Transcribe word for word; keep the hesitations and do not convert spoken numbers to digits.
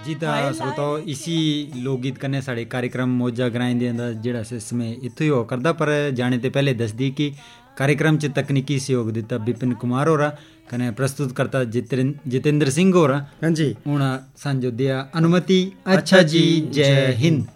जी तो श्रोताओ इसी लोकगीत कन्नै साढ़े कार्यक्रम मौजा ग्राएं दे अंदर जेड़ा समय इत्थों ही हो करदा, पर जाने ते पहले दस दी कि कार्यक्रम च तकनीकी सहयोग दिता विपिन कुमार होरा कने प्रस्तुत करता जितेंद्र सिंह होरा। हाँ जी हूँ सांजो दिया अनुमति। अच्छा जी, जय हिंद।